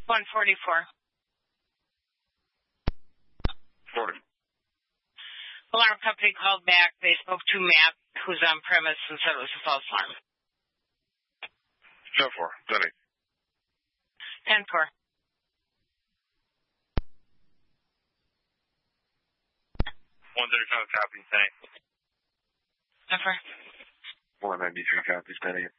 144. 40. Alarm company called back. They spoke to Matt, who's on premise, and said it was a false alarm. 10-4. 10-8. 10-4. 135 copies, 10-8. 10-4. 193 copies, 10-8.